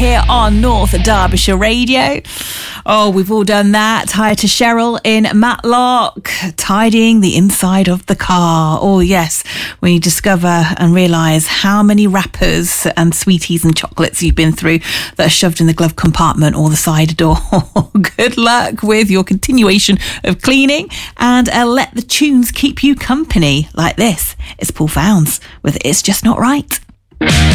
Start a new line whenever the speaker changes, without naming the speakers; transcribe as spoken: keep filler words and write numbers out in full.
here on North Derbyshire Radio. Oh, we've all done that. Hi to Cheryl in Matlock, tidying the inside of the car. Oh, yes, when you discover and realise how many wrappers and sweeties and chocolates you've been through that are shoved in the glove compartment or the side door. Good luck with your continuation of cleaning, and uh, let the tunes keep you company like this. It's Paul Founds with It's Just Not Right.